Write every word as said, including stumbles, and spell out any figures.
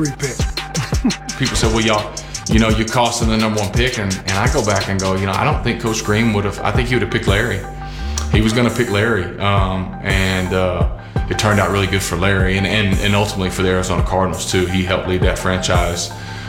pick. People say, well, y'all, you know, you're costing the number one pick. And, and I go back and go, you know, I don't think Coach Green would have, I think he would have picked Larry. He was going to pick Larry. Um, and uh, it turned out really good for Larry and, and, and ultimately for the Arizona Cardinals, too. He helped lead that franchise